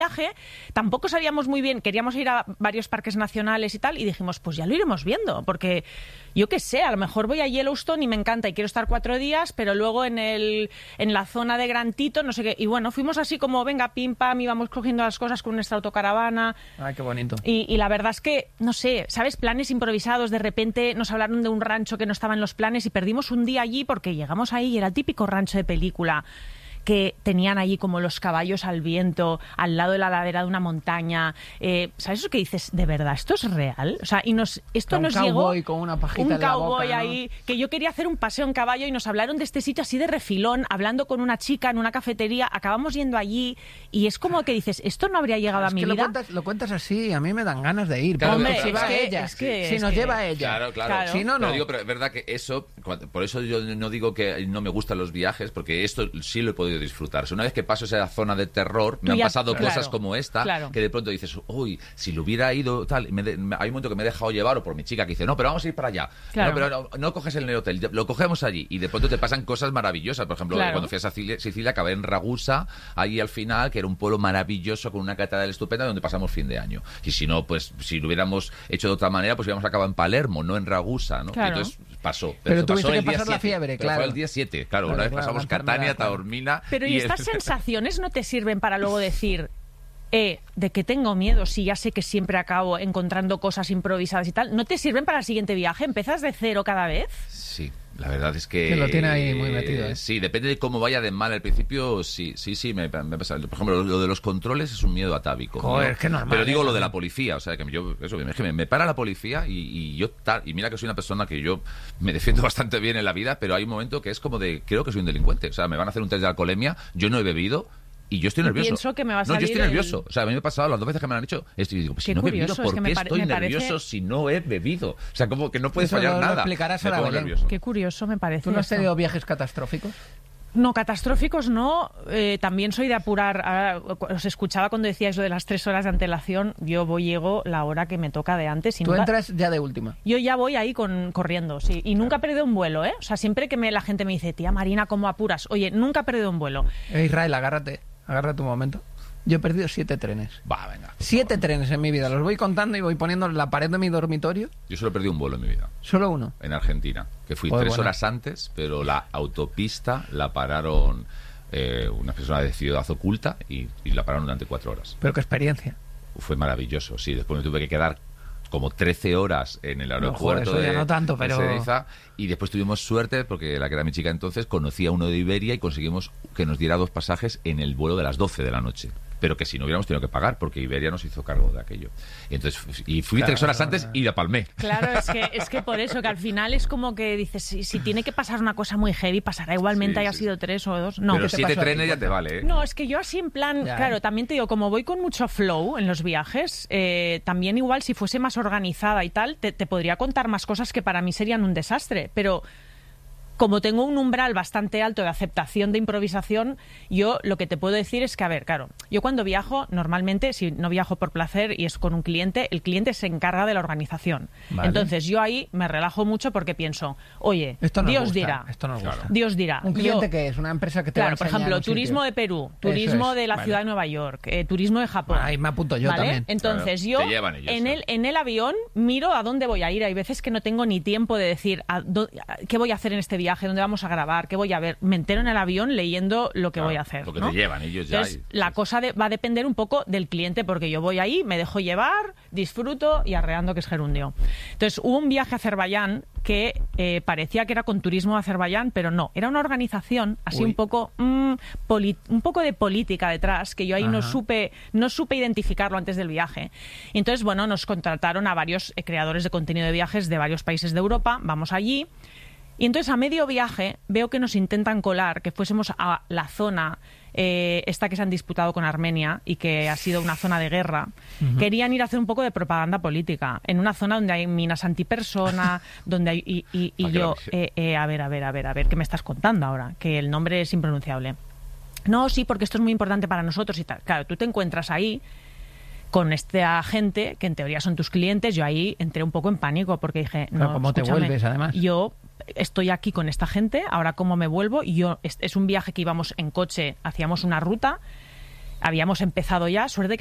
viaje, tampoco sabíamos muy bien, queríamos ir a varios parques nacionales y tal, y dijimos, pues ya lo iremos viendo, porque yo qué sé, a lo mejor voy a Yellowstone y me encanta y quiero estar 4 días, pero luego en la zona de Gran Tito, no sé qué, y bueno, fuimos así como, venga, pim, pam, íbamos cogiendo las cosas con nuestra autocaravana. Ay, qué bonito. Y la verdad es que, no sé, ¿sabes? Planes improvisados, de repente nos hablaron de un rancho que no estaba en los planes y perdimos un día allí porque llegamos ahí y era el típico rancho de película, que tenían allí como los caballos al viento, al lado de la ladera de una montaña. ¿Sabes eso que dices? ¿De verdad esto es real? O sea, esto nos llegó... Un cowboy con una pajita en la boca, un cowboy ¿no? ahí, que yo quería hacer un paseo en caballo y nos hablaron de este sitio así de refilón, hablando con una chica en una cafetería, acabamos yendo allí y es como que dices, esto no habría llegado a mi vida. Lo cuentas así, a mí me dan ganas de ir. Claro, Hombre, claro, si va claro. ella, si nos que- lleva ella. Claro. Si no, no. Pero es verdad que eso, por eso yo no digo que no me gustan los viajes, porque esto sí lo he podido disfrutar. O sea, una vez que paso esa zona de terror, me han pasado cosas como esta, que de pronto dices, uy, si lo hubiera ido tal, hay un momento que me he dejado llevar, o por mi chica que dice, no, pero vamos a ir para allá. Claro. No, pero no coges el hotel, lo cogemos allí, y de pronto te pasan cosas maravillosas. Por ejemplo, cuando fui a Sicilia, acabé en Ragusa, ahí al final, que era un pueblo maravilloso con una catedral estupenda donde pasamos fin de año. Y si no, pues si lo hubiéramos hecho de otra manera, pues hubiéramos acabado en Palermo, no en Ragusa, ¿no? Claro. Y entonces pasó. Pero eso tuviste pasó que el día pasar la 7, fiebre, pero claro. fue el día 7, claro. Una vez pasamos la enfermedad, Catania, claro. Taormina... Pero ¿y estas sensaciones no te sirven para luego decir, de que tengo miedo, si ya sé que siempre acabo encontrando cosas improvisadas y tal? ¿No te sirven para el siguiente viaje? ¿Empiezas de cero cada vez? Sí, la verdad es que... Que lo tiene ahí muy metido, ¿eh? Sí, depende de cómo vaya de mal al principio, sí, me pasa. Por ejemplo, lo de los controles es un miedo atávico. Joder, ¿no? es que normal. Pero digo lo de la policía, o sea, que me para la policía y mira que soy una persona que yo me defiendo bastante bien en la vida, pero hay un momento que es como de, creo que soy un delincuente. O sea, me van a hacer un test de alcoholemia, yo no he bebido, y yo estoy nervioso. Pienso que me va a No, yo salir estoy nervioso. O sea, a mí me ha pasado las 2 veces que me lo han hecho. Y digo, pues si Qué no he bebido, curioso, ¿por es que qué me estoy parece- nervioso si no he bebido? O sea, como que no puede Eso fallar lo nada. explicarás Me a la pongo Belén. nervioso. Qué curioso me parece. ¿Tú no has esto. tenido viajes catastróficos? No, catastróficos no. También soy de apurar. Ahora, os escuchaba cuando decíais lo de las 3 horas de antelación. Yo llego la hora que me toca de antes. Y Tú nunca- entras ya de última. Yo ya voy ahí corriendo, sí. Y nunca he perdido un vuelo, ¿eh? O sea, siempre que la gente me dice, tía Marina, ¿cómo apuras? Oye, nunca he perdido un vuelo. Israel, agárrate un momento. Yo he perdido 7 trenes. Va, venga. 7 trenes en mi vida. Los voy contando y voy poniendo en la pared de mi dormitorio. Yo solo perdí un vuelo en mi vida. Solo uno. En Argentina, que fui Joder, 3 bueno. horas antes, pero la autopista la pararon una persona de Ciudad Oculta y la pararon durante 4 horas. Pero qué experiencia. Fue maravilloso, sí. Después me tuve que quedar como 13 horas en el aeropuerto eso ya no tanto, pero- de Ezeiza, y después tuvimos suerte porque la que era mi chica entonces conocía a uno de Iberia y conseguimos que nos diera 2 pasajes en el vuelo de las 12 de la noche. Pero que si no hubiéramos tenido que pagar porque Iberia nos hizo cargo de aquello. Y entonces fui Claro, 3 horas no, antes no. y la palmé. Claro, es que por eso, que al final es como que dices, si tiene que pasar una cosa muy heavy, pasará igualmente, Sí, haya sí. sido 3 o 2. No, Pero ¿qué te 7 pasó a ti? trenes ya te vale, ¿eh? No, es que yo así en plan, Ya, claro, ¿eh? también te digo, como voy con mucho flow en los viajes, también igual si fuese más organizada y tal, te podría contar más cosas que para mí serían un desastre, pero como tengo un umbral bastante alto de aceptación de improvisación, yo lo que te puedo decir es que, a ver, claro, yo cuando viajo, normalmente, si no viajo por placer y es con un cliente, el cliente se encarga de la organización. Vale. Entonces yo ahí me relajo mucho porque pienso, oye, Esto nos Dios gusta, dirá, esto nos gusta. Dios dirá. ¿Un cliente Yo- que es? ¿Una empresa que te Claro, va a por enseñar ejemplo, un sitio? turismo de Perú, Eso turismo es, de la vale. ciudad de Nueva York, turismo de Japón. Ahí me apunto yo ¿vale? también. Entonces Claro, yo te llevan ellos, en el avión miro a dónde voy a ir. Hay veces que no tengo ni tiempo de decir qué voy a hacer en este viaje, dónde vamos a grabar, qué voy a ver. Me entero en el avión leyendo lo que Claro, voy a hacer. porque ¿no? te llevan ellos ya. Entonces, la cosa va a depender un poco del cliente, porque yo voy ahí, me dejo llevar, disfruto y arreando que es gerundio. Entonces, hubo un viaje a Azerbaiyán que parecía que era con turismo de Azerbaiyán, pero no, era una organización así Uy. un poco un poco de política detrás, que yo ahí no Ajá. supe identificarlo antes del viaje. Y entonces, bueno, nos contrataron a varios creadores de contenido de viajes de varios países de Europa, vamos allí. Y entonces a medio viaje veo que nos intentan colar, que fuésemos a la zona esta que se han disputado con Armenia y que ha sido una zona de guerra. Querían ir a hacer un poco de propaganda política en una zona donde hay minas antipersona, donde hay... Y Ah, yo, qué a ver, ¿qué me estás contando ahora? Que el nombre es impronunciable. No, sí, porque esto es muy importante para nosotros y tal. Claro, tú te encuentras ahí con esta gente que en teoría son tus clientes. Yo ahí entré un poco en pánico porque dije, Pero no, ¿cómo te escúchame, vuelves, además? yo estoy aquí con esta gente, ahora cómo me vuelvo. Y yo, es un viaje que íbamos en coche, hacíamos una ruta habíamos empezado ya, suerte